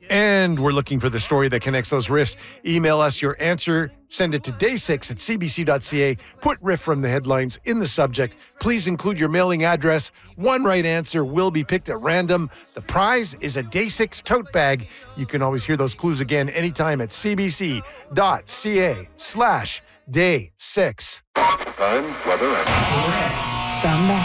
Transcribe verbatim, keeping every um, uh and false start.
And we're looking for the story that connects those riffs. Email us your answer. Send it to day six at c b c dot c a. Put riff from the headlines in the subject. Please include your mailing address. One right answer will be picked at random. The prize is a Day six tote bag. You can always hear those clues again anytime at c b c dot c a slash day six. Time, weather, and... Riff from the